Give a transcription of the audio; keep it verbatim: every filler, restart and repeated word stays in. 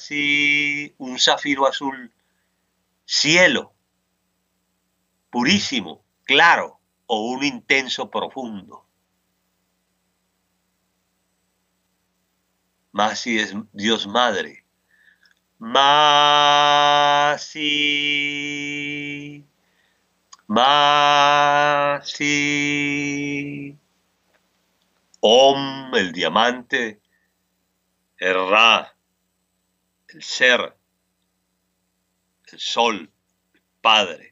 si un zafiro azul, cielo, purísimo, claro, o un intenso profundo. Masi es Dios Madre. Masi, Masi. Om, el diamante. El Ra, el ser, el sol, el Padre.